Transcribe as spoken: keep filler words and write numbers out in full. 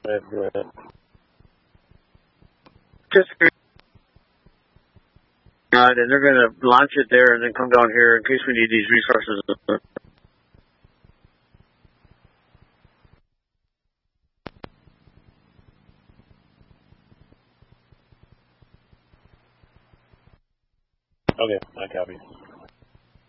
ahead, go ahead. Just uh, and they're going to launch it there and then come down here in case we need these resources. Okay, I copy.